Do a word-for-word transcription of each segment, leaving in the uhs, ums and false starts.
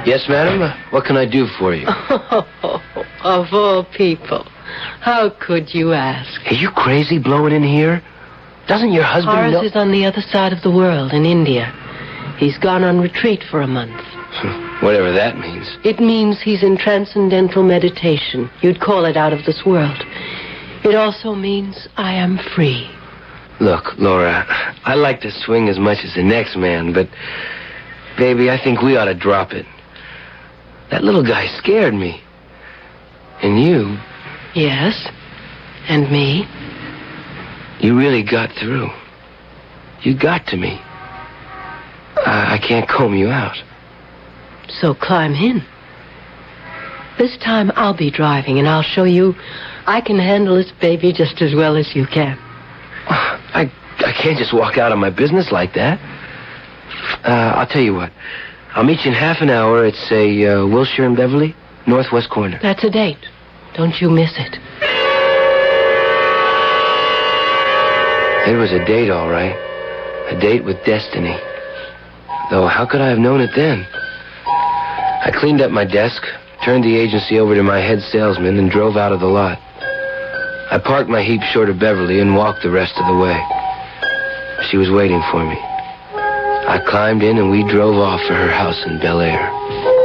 Yes, madam? Uh, what can I do for you? Oh, of all people. How could you ask? Are you crazy blowing in here? Doesn't your husband Horace know... is on the other side of the world, in India. He's gone on retreat for a month. Whatever that means. It means he's in transcendental meditation. You'd call it out of this world. It also means I am free. Look, Laura, I like to swing as much as the next man, but... Baby, I think we ought to drop it. That little guy scared me. And you... Yes, and me. You really got through. You got to me. I, I can't comb you out. So climb in. This time I'll be driving, and I'll show you I can handle this baby just as well as you can. I, I can't just walk out on my business like that. Uh, I'll tell you what. I'll meet you in half an hour at, say, uh, Wilshire and Beverly, northwest corner. That's a date. Don't you miss it. It was a date, all right. A date with destiny. Though, how could I have known it then? I cleaned up my desk, turned the agency over to my head salesman, and drove out of the lot. I parked my heap short of Beverly and walked the rest of the way. She was waiting for me. I climbed in and we drove off for her house in Bel Air. I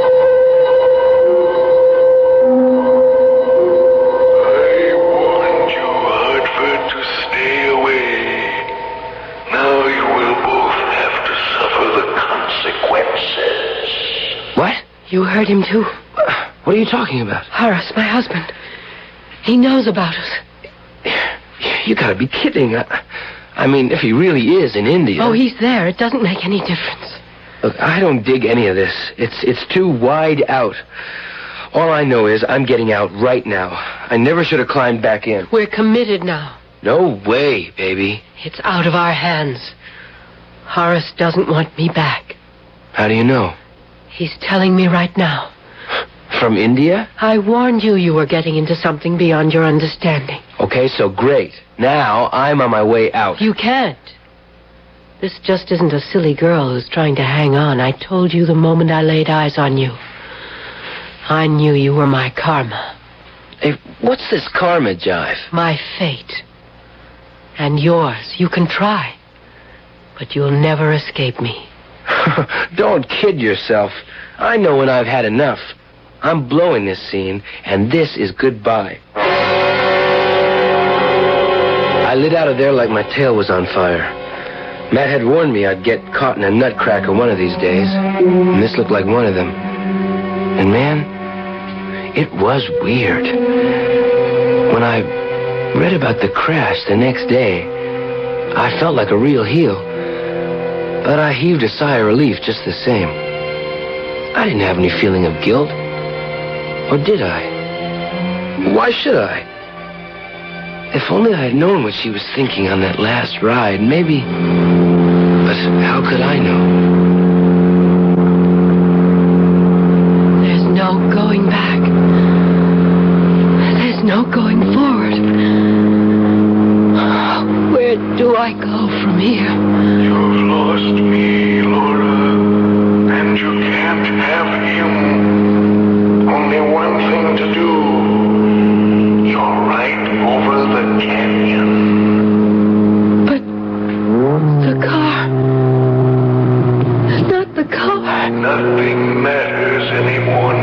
warned you, Hartford, to stay away. Now you will both have to suffer the consequences. What? You heard him, too? What are you talking about? Horace, my husband. He knows about us. You gotta be kidding. I, I mean, if he really is in India... Oh, he's there. It doesn't make any difference. Look, I don't dig any of this. It's it's too wide out. All I know is I'm getting out right now. I never should have climbed back in. We're committed now. No way, baby. It's out of our hands. Horace doesn't want me back. How do you know? He's telling me right now. From India? I warned you you were getting into something beyond your understanding. Okay, so great. Now I'm on my way out. You can't. This just isn't a silly girl who's trying to hang on. I told you the moment I laid eyes on you. I knew you were my karma. Hey, what's this karma jive? My fate. And yours. You can try. But you'll never escape me. Don't kid yourself. I know when I've had enough. I'm blowing this scene, and this is goodbye. I lit out of there like my tail was on fire. Matt had warned me I'd get caught in a nutcracker one of these days, and this looked like one of them. And man, it was weird. When I read about the crash the next day, I felt like a real heel. But I heaved a sigh of relief just the same. I didn't have any feeling of guilt. Or did I? Why should I? If only I had known what she was thinking on that last ride, maybe... But how could I know? There's no going back. There's no going forward. Where do I go from here? You've lost me, Laura, and you can't have him. Only one thing to do. You're right over the canyon. But the car... Not the car. Nothing matters anymore